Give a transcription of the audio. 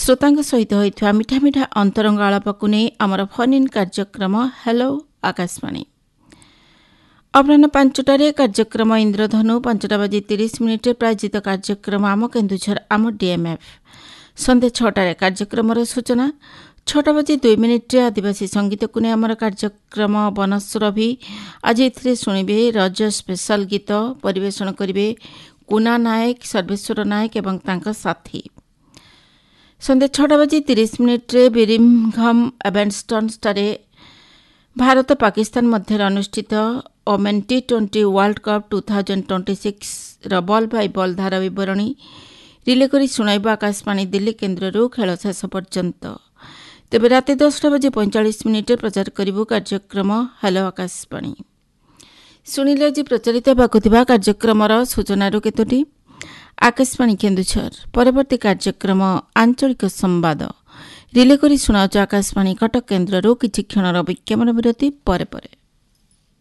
श्रोतांग सहित होइथवा मिठा मिठा अंतरंग आलापकु नै आमर फोन इन कार्यक्रम हेलो आकाशवाणी अपराह्न 5टारे कार्यक्रम इंद्रधनु 5:30 प्रायोजित कार्यक्रम आम केन्दुझर आम डीएमएफ संध्या 6टारे कार्यक्रम सूचना 6:02 आदिवासी संगीत को आमर कार्यक्रम बनस्सुरभि आज एथिरे शुणिबे रज स्पेशल गीत परिवेषण करिवे कुना नायक सर्वेश्वर नायक एवं तांका साथी। संध्या 6:30 बिरिमघम एवेन्स्टन ठारे भारत पाकिस्तान मध्य अनुष्ठित women T20 world cup 2026 ball by ball धारा विवरणी रिले करी सुनाइब आकाशवाणी दिल्ली केन्द्र खेल शेष पर्यंत। तेबे राति 10:45 प्रचार करिबु कार्यक्रम हेलो आकाशवाणी। सुनिले जी प्रचारित हेबाकुथिबा कार्यक्रमर सूचनारु केतोटी आकाशवाणी केन्दुझर परवर्ती कार्यक्रम आंचलिक संवाद रिले करी सुनाउछ आकाशवाणी कटक केन्द्रରୁ କିଛି କ୍ଷଣର ବିଜ୍ଞାପନ ବିରତି ପରେ ପରେ।